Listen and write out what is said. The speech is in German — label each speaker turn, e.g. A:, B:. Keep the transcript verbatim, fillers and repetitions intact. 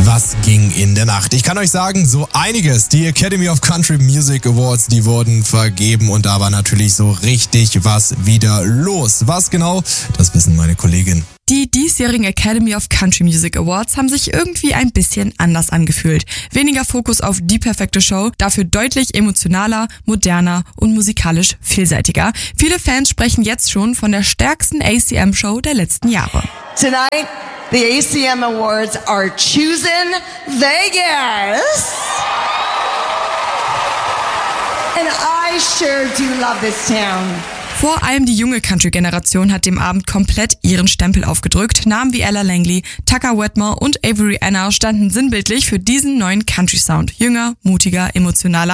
A: Was ging in der Nacht? Ich kann euch sagen, so einiges. Die Academy of Country Music Awards, die wurden vergeben und da war natürlich so richtig was wieder los. Was genau? Das wissen meine Kolleginnen.
B: Die diesjährigen Academy of Country Music Awards haben sich irgendwie ein bisschen anders angefühlt. Weniger Fokus auf die perfekte Show, dafür deutlich emotionaler, moderner und musikalisch vielseitiger. Viele Fans sprechen jetzt schon von der stärksten A C M-Show der letzten Jahre.
C: Tonight, the A C M Awards are choosing Vegas. And I sure do love this town.
B: Vor allem die junge Country-Generation hat dem Abend komplett ihren Stempel aufgedrückt. Namen wie Ella Langley, Tucker Wetmore und Avery Anna standen sinnbildlich für diesen neuen Country-Sound. Jünger, mutiger, emotionaler.